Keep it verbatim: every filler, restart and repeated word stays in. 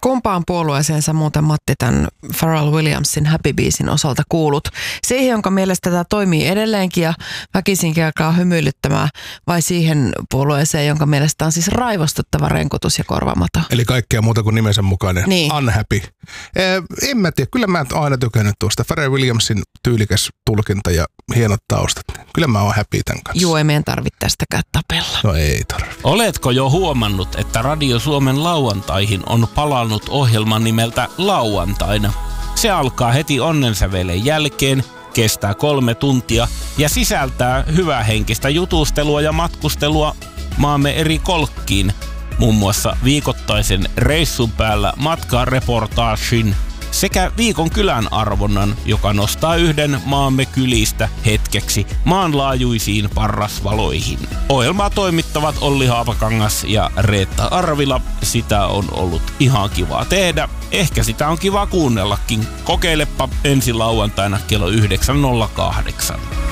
Kumpaan puolueeseen sä muuten, Matti, tämän Pharrell Williamsin Happy Beesin osalta kuulut? Siihen, jonka mielestä tämä toimii edelleenkin ja väkisinkin alkaa hymyilyttämään, vai siihen puolueeseen, jonka mielestä on siis raivostuttava renkutus ja korvamato? Eli kaikkea muuta kuin nimensä mukainen. Niin. Unhappy. Eh, en mä tiedä, kyllä mä oon aina tykännyt tuosta. Pharrell Williamsin tyylikäs tulkinta ja hienot taustat. Kyllä mä oon happy tämän kanssa. Juu, ei meidän tarvitse tästäkään tapella. No ei tarvitse. Oletko jo huomannut, että Radio Suomen lauantaihin on palannut ohjelman nimeltä Lauantaina? Se alkaa heti onnensävelen jälkeen, kestää kolme tuntia ja sisältää hyvähenkistä jutustelua ja matkustelua maamme eri kolkkiin. Muun muassa viikoittaisen reissun päällä matkareportaagin sekä viikon kylän arvonnan, joka nostaa yhden maamme kylistä hetkeksi maanlaajuisiin parrasvaloihin. Ohjelmaa toimittavat Olli Haapakangas ja Reetta Arvila. Sitä on ollut ihan kivaa tehdä. Ehkä sitä on kiva kuunnellakin. Kokeilepa ensi lauantaina kello yhdeksän nolla kahdeksan.